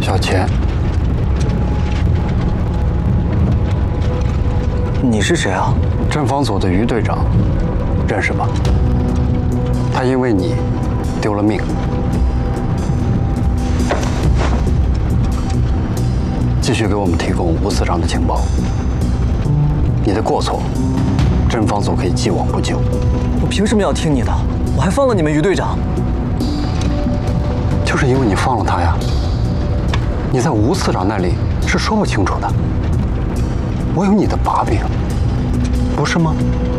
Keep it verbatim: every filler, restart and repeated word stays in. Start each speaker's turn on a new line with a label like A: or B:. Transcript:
A: 小钱。
B: 你是谁啊？
A: 侦防组的于队长，认识吧？他因为你丢了命。继续给我们提供吴司长的情报。你的过错，侦防组可以既往不咎。
B: 我凭什么要听你的？我还放了你们于队长。
A: 就是因为你放了他呀。你在吴司长那里是说不清楚的。我有你的把柄，不是吗？